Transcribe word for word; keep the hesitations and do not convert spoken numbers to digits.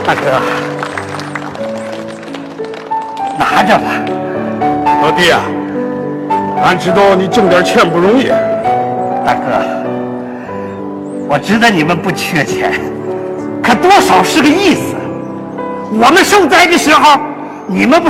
大哥，拿着吧。 老弟啊，俺知道你挣点钱不容易。 大哥，我知道你们不缺钱，可多少是个意思。我们受灾的时候，你们不